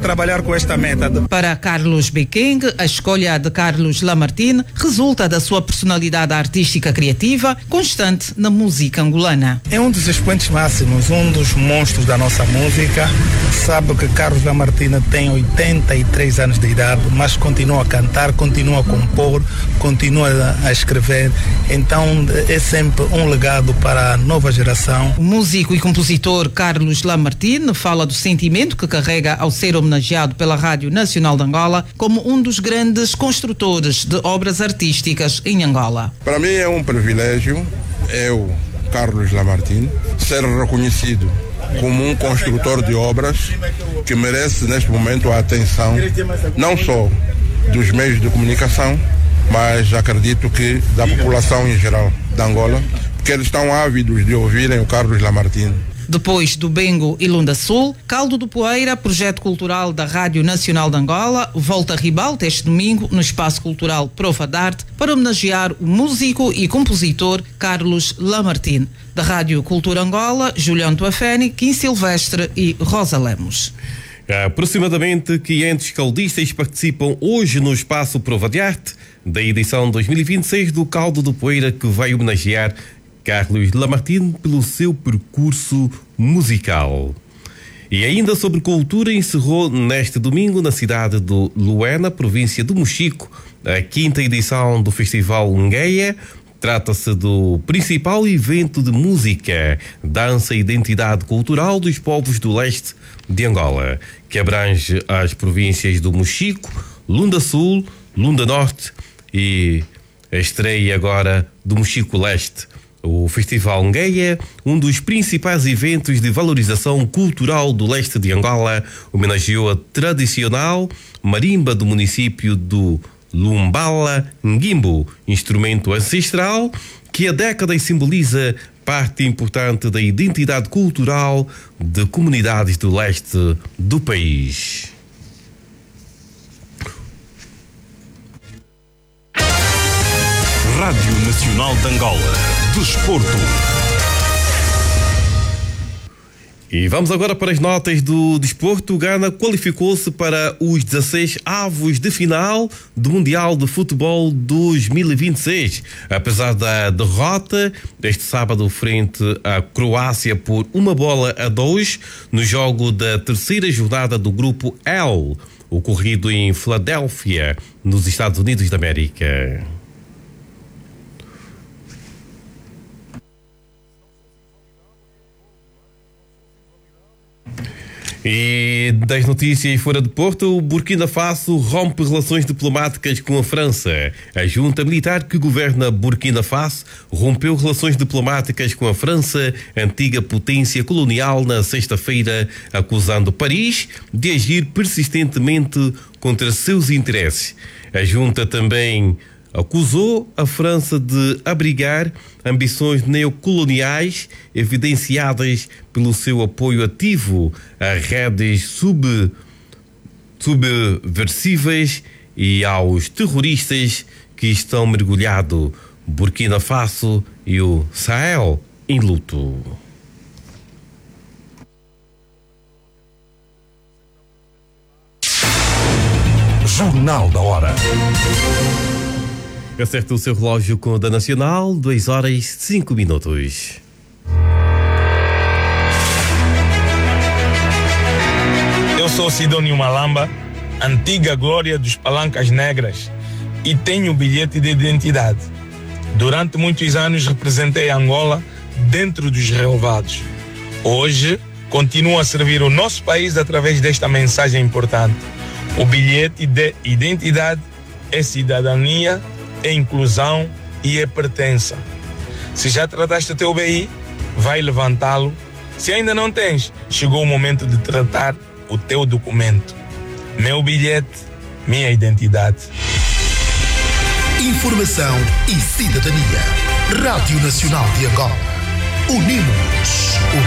trabalhar com esta meta. Para Carlos Beking, a escolha de Carlos Lamartine resulta da sua personalidade artística criativa constante na música angolana. É um dos expoentes máximos, um dos monstros da nossa música. Sabe que Carlos Lamartine tem 83 anos de idade, mas continua a cantar, continua a compor, continua a escrever. Então é sempre um legado para a nova geração. O músico e compositor Carlos Lamartine fala do sentimento que carrega ao ser homenageado pela Rádio Nacional de Angola como um dos grandes construtores de obras artísticas em Angola. Para mim é um privilégio, eu, Carlos Lamartine, ser reconhecido como um construtor de obras que merece neste momento a atenção não só dos meios de comunicação, mas acredito que da população em geral de Angola, porque eles estão ávidos de ouvirem o Carlos Lamartine. Depois do Bengo e Lunda Sul, Caldo do Poeira, projeto cultural da Rádio Nacional de Angola, volta a Ribalta este domingo no Espaço Cultural Profa d'Arte para homenagear o músico e compositor Carlos Lamartine. Da Rádio Cultura Angola, Julião Tuafeni, Kim Silvestre e Rosa Lemos. Aproximadamente 500 caldistas participam hoje no Espaço Prova de Arte da edição 2026 do Caldo do Poeira, que vai homenagear Carlos Lamartine pelo seu percurso musical. E ainda sobre cultura, encerrou neste domingo na cidade de Luena, província do Mochico, a 5ª edição do Festival Ngeia. Trata-se do principal evento de música, dança e identidade cultural dos povos do leste de Angola, que abrange as províncias do Mochico, Lunda Sul, Lunda Norte e a estreia agora do Mochico Leste. O Festival Ngeia, um dos principais eventos de valorização cultural do leste de Angola, homenageou a tradicional marimba do município do Lumbala Ngimbo, instrumento ancestral que há décadas simboliza parte importante da identidade cultural de comunidades do leste do país. Rádio Nacional de Angola. Desporto. E vamos agora para as notas do desporto. O Ghana qualificou-se para os 16 avos de final do Mundial de Futebol 2026. Apesar da derrota este sábado frente à Croácia por 1-2 no jogo da terceira jornada do grupo L, ocorrido em Filadélfia, nos Estados Unidos da América. E das notícias fora de Porto, o Burkina Faso rompe relações diplomáticas com a França. A junta militar que governa Burkina Faso rompeu relações diplomáticas com a França, antiga potência colonial, na sexta-feira, acusando Paris de agir persistentemente contra seus interesses. A junta também acusou a França de abrigar ambições neocoloniais evidenciadas pelo seu apoio ativo a redes subversivas e aos terroristas que estão mergulhados Burkina Faso e o Sahel em luto. Jornal da Hora. Acerta o seu relógio com o da Nacional, 2h05. Eu sou Sidónio Malamba, antiga glória dos Palancas Negras, e tenho bilhete de identidade. Durante muitos anos representei Angola dentro dos relevados. Hoje continuo a servir o nosso país através desta mensagem importante. O bilhete de identidade é cidadania, é inclusão e é pertença. Se já trataste o teu BI, vai levantá-lo. Se ainda não tens, chegou o momento de tratar o teu documento. Meu bilhete, minha identidade. Informação e cidadania. Rádio Nacional de Angola. Unimos.